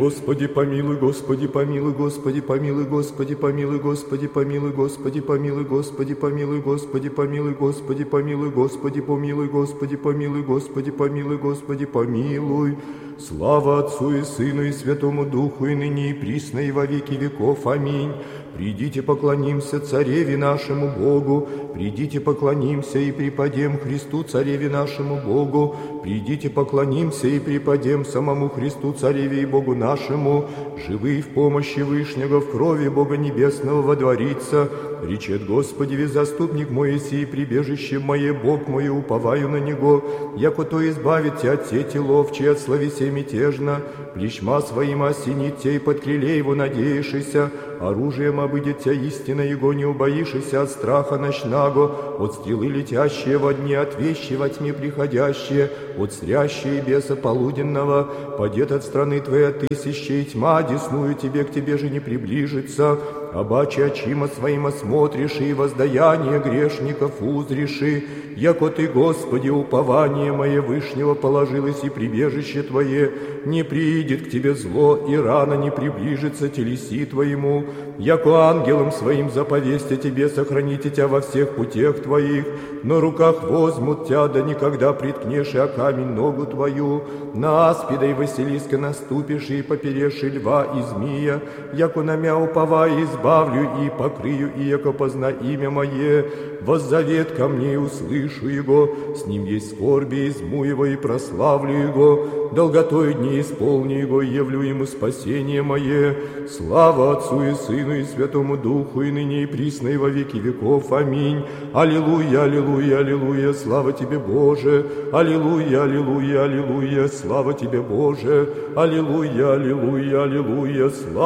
Господи помилуй, Господи помилуй, Господи помилуй, Господи помилуй, Господи помилуй, Господи помилуй, Господи помилуй, Господи помилуй, Господи помилуй, Господи помилуй, Господи помилуй, Господи помилуй, Господи помилуй. Слава Отцу и Сыну и Святому Духу, и ныне и присно и во веки веков. Аминь. Придите поклонимся Цареве нашему Богу, придите поклонимся и преподем Христу Цареве нашему Богу, придите поклонимся и преподем самому Христу Цареве и Богу нашему, живый в помощи Вышнего, в крови Бога Небесного водворится. Речет Господи, заступник мой сей, прибежище мое, Бог мой, уповаю на Него, яко то избавит тебя от сети ловчей, от словесе мятежно, плечма своим осенит тебя, и под криле его надеешься, оружием обыдет тебя истина Его, не убоишься от страха ночного, от стрелы летящие во дне, от вещи во тьме приходящие, от стрящие беса полуденного, падет от страны твоей тысячи, и тьма одесную тебе, к тебе же не приближится. Обаче очима своим осмотришь, и воздаяние грешников узришь, яко ты, Господи, упование мое Вышнего положилось, и прибежище Твое, не приидет к Тебе зло, и рано не приближится телеси Твоему, яко ангелом своим заповестя Тебе сохраните Тебя во всех путях Твоих, на руках возьмут Тебя, да никогда приткнешь о камень ногу Твою, на аспида и Василиска наступишь, и поперешь льва и змея, яко на мя уповая избавлю и покрию, и яко позна имя мое, воззовет ко мне и услышу Его, с ним есть скорби, изму Его и прославлю Его, долготой дней исполню Его, и явлю Ему спасение мое. Слава Отцу и Сыну и Святому Духу, и ныне и присно и во веки веков. Аминь. Аллилуйя, аллилуйя, аллилуйя, слава Тебе, Боже. Аллилуйя, аллилуйя, аллилуйя, слава Тебе, Боже. Аллилуйя, аллилуйя, аллилуйя, слава